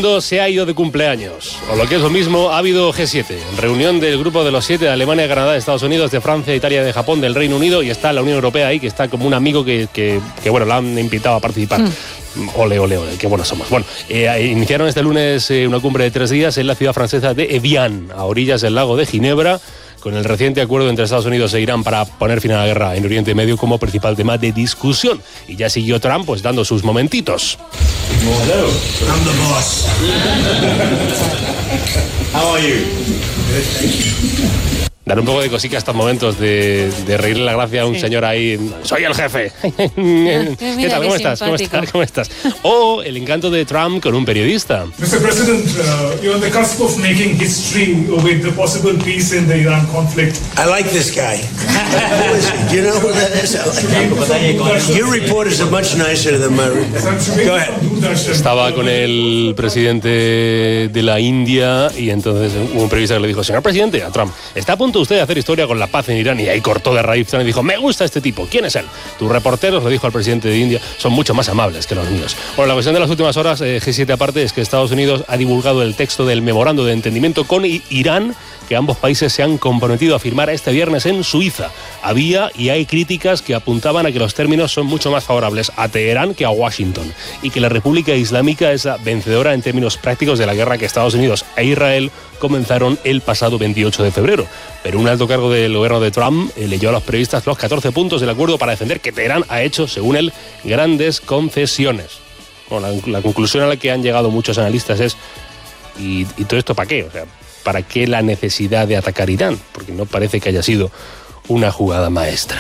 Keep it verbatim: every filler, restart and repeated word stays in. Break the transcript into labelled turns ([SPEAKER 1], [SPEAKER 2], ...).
[SPEAKER 1] mundo se ha ido de cumpleaños. O lo que es lo mismo, ha habido G siete, reunión del grupo de los siete de Alemania, Canadá, de Estados Unidos, de Francia, de Italia, de Japón, del Reino Unido, y está la Unión Europea ahí, que está como un amigo que, que, que bueno, la han invitado a participar. Mm. Ole, ole, ole, qué buenos somos. Bueno, eh, iniciaron este lunes eh, una cumbre de tres días en la ciudad francesa de Evian, a orillas del lago de Ginebra, con el reciente acuerdo entre Estados Unidos e Irán para poner fin a la guerra en Oriente Medio como principal tema de discusión. Y ya siguió Trump pues dando sus momentitos.
[SPEAKER 2] Hello, I'm the boss. How are you?
[SPEAKER 1] Dar un poco de cosica a estos momentos de, de reírle la gracia a un sí. señor ahí. ¡Soy el jefe! ¿Qué tal? ¿Cómo estás? ¿Cómo estás? ¿Cómo estás? O el encanto de Trump con un periodista.
[SPEAKER 3] mister President, uh, you're on the cusp of making history with the possible peace in the Iran conflict.
[SPEAKER 2] I like this guy. Who is he? Do you know who that is? I like Your reporters are much nicer than my reporters. Go ahead.
[SPEAKER 1] Estaba con el presidente de la India y entonces hubo un periodista que le dijo: señor presidente, a Trump, ¿está a punto usted de hacer historia con la paz en Irán? Y ahí cortó de raíz y dijo: me gusta este tipo, ¿quién es él? Tus reporteros, lo dijo al presidente de India, son mucho más amables que los míos. Bueno, la cuestión de las últimas horas, eh, G siete aparte, es que Estados Unidos ha divulgado el texto del memorando de entendimiento con Irán, que ambos países se han comprometido a firmar este viernes en Suiza. Había y hay críticas que apuntaban a que los términos son mucho más favorables a Teherán que a Washington, y que la República Islámica es la vencedora en términos prácticos de la guerra que Estados Unidos e Israel comenzaron el pasado veintiocho de febrero. Pero un alto cargo del gobierno de Trump eh, leyó a los periodistas los catorce puntos del acuerdo para defender que Teherán ha hecho, según él, grandes concesiones. Bueno, la, la conclusión a la que han llegado muchos analistas es: ¿y, y todo esto para qué? O sea, ¿para qué la necesidad de atacar Irán? Porque no parece que haya sido una jugada maestra.